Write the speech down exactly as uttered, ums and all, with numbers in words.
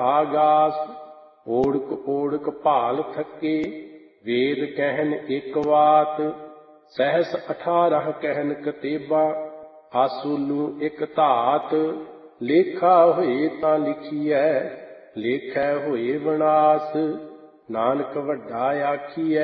ਆਗਾਸ। ਓੜਕ ਓੜਕ ਭਾਲ ਥਕੇ, ਵੇਦ ਕਹਿਨ ਇੱਕ ਵਾਤ। ਸਹਿਸ ਅਠਾਰਹ ਕਹਿਨ ਕਤੇਬਾ, ਆਸੂਲੂ ਇੱਕ ਧਾਤ। ਲੇਖਾ ਹੋਏ ਤਾਂ ਲਿਖੀਐ, ਲੇਖੈ ਹੋਏ ਵਿਨਾਸ਼। ਨਾਨਕ ਵੱਡਾ ਆਖੀਐ,